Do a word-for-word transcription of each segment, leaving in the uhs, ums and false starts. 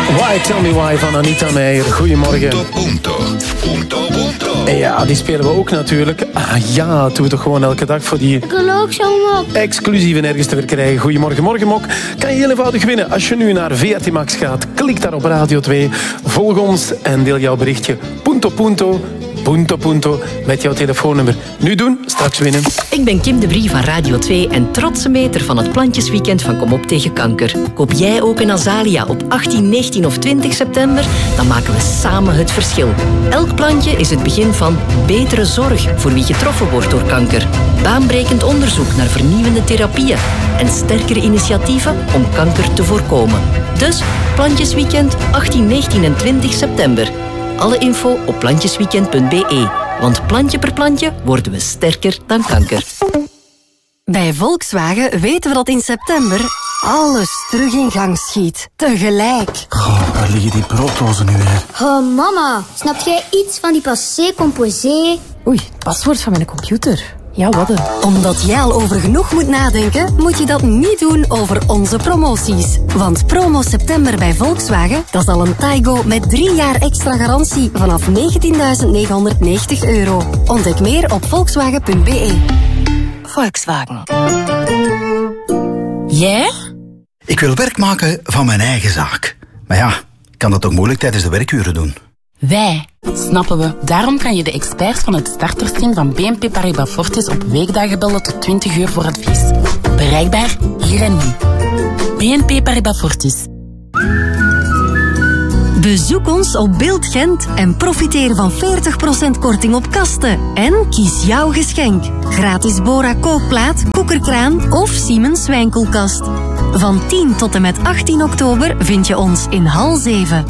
Why, Tell Me Why van Anita Meijer. Goedemorgen. Punto, punto, punto, punto. En ja, die spelen we ook natuurlijk. Ah ja, dat doen we toch gewoon elke dag voor die exclusieve nergens te verkrijgen. Goedemorgen, Morgenmok. Kan je heel eenvoudig winnen als je nu naar V R T Max gaat. Klik daar op Radio twee, volg ons en deel jouw berichtje. Punto, punto. Punto, punto, met jouw telefoonnummer. Nu doen, straks winnen. Ik ben Kim de Brie van Radio twee en trotse meter van het Plantjesweekend van Kom op tegen kanker. Koop jij ook een azalea op achttien, negentien of twintig september? Dan maken we samen het verschil. Elk plantje is het begin van betere zorg voor wie getroffen wordt door kanker. Baanbrekend onderzoek naar vernieuwende therapieën en sterkere initiatieven om kanker te voorkomen. Dus Plantjesweekend achttien, negentien en twintig september. Alle info op plantjesweekend punt b e. Want plantje per plantje worden we sterker dan kanker. Bij Volkswagen weten we dat in september alles terug in gang schiet. Tegelijk. Goh, waar liggen die brooddozen nu weer? Oh, mama. Snap jij iets van die passé composé? Oei, het paswoord van mijn computer. Ja, wat een. Omdat jij al over genoeg moet nadenken, moet je dat niet doen over onze promoties. Want promo september bij Volkswagen, dat is al een Taigo met drie jaar extra garantie vanaf negentienduizend negenhonderdnegentig euro. Ontdek meer op volkswagen punt b e. Volkswagen. Jij? Ik wil werk maken van mijn eigen zaak. Maar ja, ik kan dat toch moeilijk tijdens de werkuren doen? Wij, snappen we. Daarom kan je de experts van het startersteam van B N P Paribas Fortis op weekdagen bellen tot twintig uur voor advies. Bereikbaar hier en nu. B N P Paribas Fortis. Bezoek ons op Beeld Gent en profiteer van veertig procent korting op kasten. En kies jouw geschenk. Gratis Bora kookplaat, koekerkraan of Siemens wijnkoelkast. Van tien tot en met achttien oktober vind je ons in hal zeven.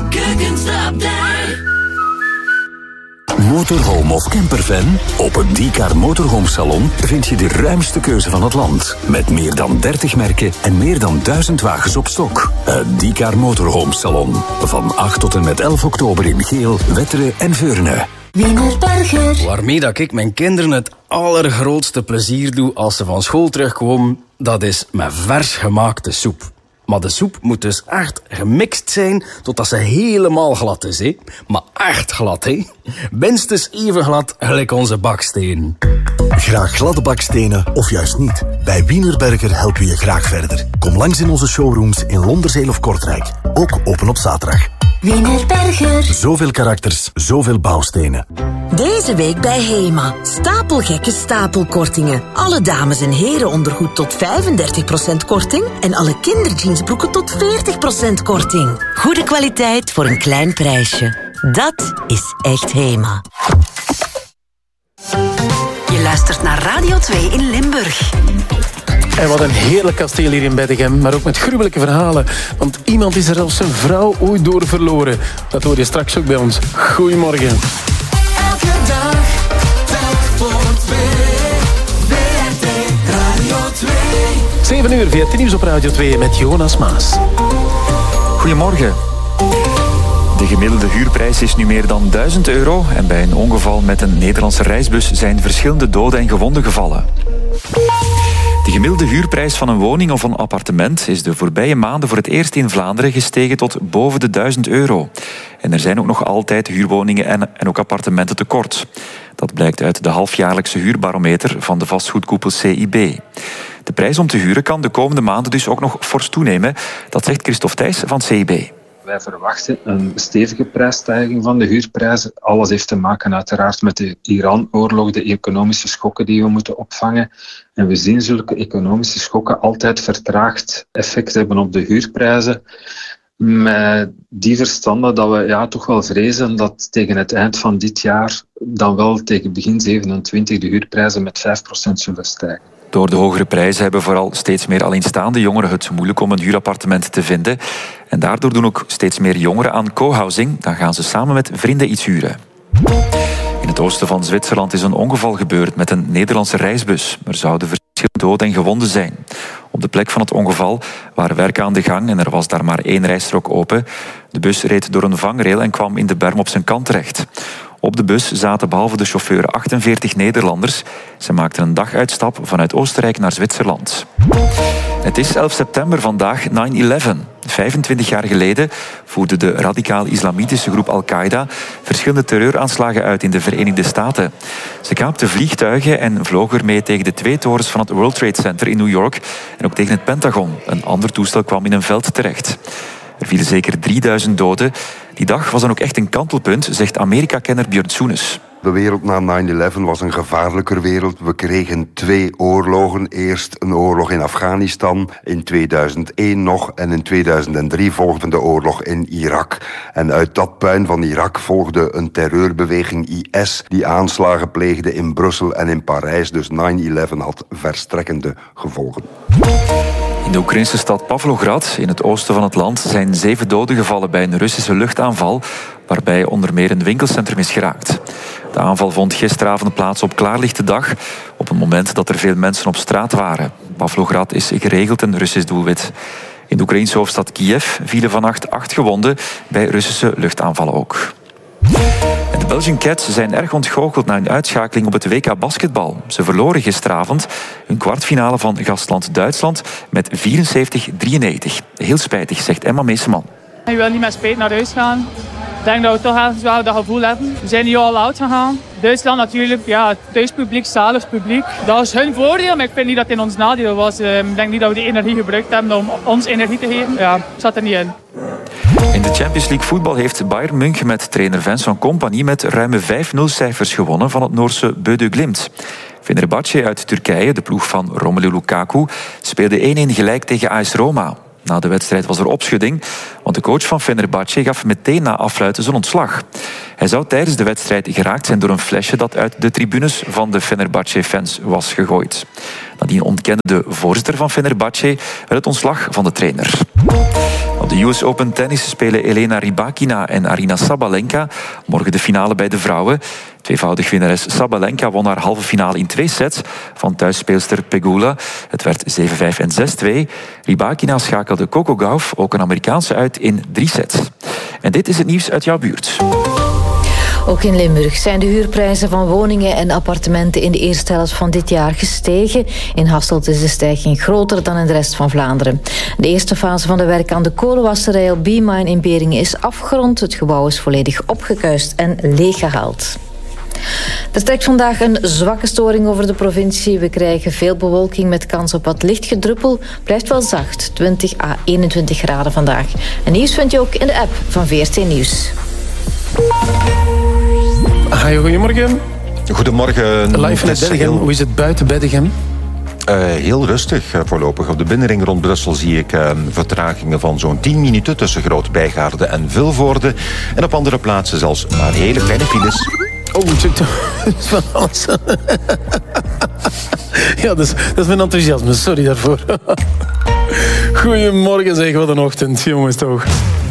Motorhome of campervan? Op het Diecar Motorhome Salon vind je de ruimste keuze van het land. Met meer dan dertig merken en meer dan duizend wagens op stok. Het Diecar Motorhome Salon. Van acht tot en met elf oktober in Geel, Wetteren en Veurne. Wienerberger. Waarmee dat ik mijn kinderen het allergrootste plezier doe als ze van school terugkomen, dat is met vers gemaakte soep. Maar de soep moet dus echt gemixt zijn totdat ze helemaal glad is, hè? Maar echt glad, hè? Minstens even glad gelijk onze baksteen. Graag gladde bakstenen of juist niet? Bij Wienerberger helpen we je graag verder. Kom langs in onze showrooms in Londerzeel of Kortrijk. Ook open op zaterdag. Wienerberger. Zoveel karakters, zoveel bouwstenen. Deze week bij Hema. Stapelgekke stapelkortingen. Alle dames- en herenondergoed tot vijfendertig procent korting. En alle kinderjeansbroeken tot veertig procent korting. Goede kwaliteit voor een klein prijsje. Dat is echt Hema. Je luistert naar Radio twee in Limburg. En wat een heerlijk kasteel hier in Beddegem, maar ook met gruwelijke verhalen. Want iemand is er zelfs zijn vrouw ooit door verloren. Dat hoor je straks ook bij ons. Goedemorgen. Elke dag, telk voor twee. V R T Radio twee. zeven uur, V R T Nieuws op Radio twee met Jonas Maas. Goedemorgen. De gemiddelde huurprijs is nu meer dan duizend euro. En bij een ongeval met een Nederlandse reisbus zijn verschillende doden en gewonden gevallen. De gemiddelde huurprijs van een woning of een appartement is de voorbije maanden voor het eerst in Vlaanderen gestegen tot boven de duizend euro. En er zijn ook nog altijd huurwoningen en, en ook appartementen tekort. Dat blijkt uit de halfjaarlijkse huurbarometer van de vastgoedkoepel C I B. De prijs om te huren kan de komende maanden dus ook nog fors toenemen. Dat zegt Christophe Thijs van C I B. Wij verwachten een stevige prijsstijging van de huurprijzen. Alles heeft te maken uiteraard met de Iran-oorlog, de economische schokken die we moeten opvangen. En we zien zulke economische schokken altijd vertraagd effect hebben op de huurprijzen. Met die verstande dat we ja, toch wel vrezen dat tegen het eind van dit jaar, dan wel tegen begin zevenentwintig, de huurprijzen met vijf procent zullen stijgen. Door de hogere prijzen hebben vooral steeds meer alleenstaande jongeren het moeilijk om een huurappartement te vinden. En daardoor doen ook steeds meer jongeren aan co-housing. Dan gaan ze samen met vrienden iets huren. In het oosten van Zwitserland is een ongeval gebeurd met een Nederlandse reisbus. Er zouden verschillende doden en gewonden zijn. Op de plek van het ongeval waren werken aan de gang en er was daar maar één rijstrook open. De bus reed door een vangrail en kwam in de berm op zijn kant terecht. Op de bus zaten behalve de chauffeur achtenveertig Nederlanders. Ze maakten een daguitstap vanuit Oostenrijk naar Zwitserland. Het is elf september vandaag, nine eleven. vijfentwintig jaar geleden voerde de radicaal-islamitische groep Al-Qaeda verschillende terreuraanslagen uit in de Verenigde Staten. Ze kaapten vliegtuigen en vlogen ermee tegen de twee torens van het World Trade Center in New York en ook tegen het Pentagon. Een ander toestel kwam in een veld terecht. Er vielen zeker drieduizend doden. Die dag was dan ook echt een kantelpunt, zegt Amerika-kenner Björn Soenes. De wereld na nine eleven was een gevaarlijker wereld. We kregen twee oorlogen. Eerst een oorlog in Afghanistan, in tweeduizend één nog. En in tweeduizend drie volgde de oorlog in Irak. En uit dat puin van Irak volgde een terreurbeweging I S... die aanslagen pleegde in Brussel en in Parijs. Dus nine eleven had verstrekkende gevolgen. In de Oekraïnse stad Pavlograd, in het oosten van het land, zijn zeven doden gevallen bij een Russische luchtaanval, waarbij onder meer een winkelcentrum is geraakt. De aanval vond gisteravond plaats op klaarlichte dag, op het moment dat er veel mensen op straat waren. Pavlograd is geregeld een Russisch doelwit. In de Oekraïnse hoofdstad Kiev vielen vannacht acht gewonden, bij Russische luchtaanvallen ook. De Belgian Cats zijn erg ontgoocheld na een uitschakeling op het W K basketbal. Ze verloren gisteravond hun kwartfinale van gastland Duitsland met vierenzeventig drieënnegentig. Heel spijtig, zegt Emma Meeseman. Je wil niet met spijt naar huis gaan. Ik denk dat we toch ergens wel dat gevoel hebben. We zijn hier al out gegaan. Duitsland natuurlijk, ja, het thuispubliek, zalig publiek. Dat is hun voordeel, maar ik vind niet dat het in ons nadeel was. Ik denk niet dat we die energie gebruikt hebben om ons energie te geven. Ja, het zat er niet in. In de Champions League voetbal heeft Bayern München met trainer Vincent Kompany met ruime vijf nul cijfers gewonnen van het Noorse Bodø Glimt. Fenerbahce uit Turkije, de ploeg van Romelu Lukaku, speelde één één gelijk tegen A S Roma. Na de wedstrijd was er opschudding, want de coach van Fenerbahce gaf meteen na afluiten zijn ontslag. Hij zou tijdens de wedstrijd geraakt zijn door een flesje dat uit de tribunes van de Fenerbahce-fans was gegooid. Nadien ontkende de voorzitter van Fenerbahce het ontslag van de trainer. Op de U S Open tennis spelen Elena Rybakina en Aryna Sabalenka morgen de finale bij de vrouwen. Tweevoudig winnares Sabalenka won haar halve finale in twee sets van thuisspeelster Pegula. Het werd zeven vijf en zes twee. Rybakina schakelde Coco Gauff, ook een Amerikaanse, uit in drie sets. En dit is het nieuws uit jouw buurt. Ook in Limburg zijn de huurprijzen van woningen en appartementen in de eerste helft van dit jaar gestegen. In Hasselt is de stijging groter dan in de rest van Vlaanderen. De eerste fase van de werk aan de kolenwasserij op B-Mine in Beringen is afgerond. Het gebouw is volledig opgekuist en leeggehaald. Er trekt vandaag een zwakke storing over de provincie. We krijgen veel bewolking met kans op wat licht gedruppel. Blijft wel zacht, twintig à eenentwintig graden vandaag. En nieuws vind je ook in de app van V R T Nieuws. Hi, goedemorgen. Goedemorgen. Live vanuit Beddegem. Hoe is het buiten Beddegem? Uh, heel rustig uh, voorlopig. Op de binnenring rond Brussel zie ik uh, vertragingen van zo'n tien minuten tussen Groot Bijgaarde en Vilvoorde. En op andere plaatsen zelfs maar hele kleine files. Oh, dat is van alles. Ja, dat is, dat is mijn enthousiasme. Sorry daarvoor. Goedemorgen zeg, wat een ochtend, jongens toch.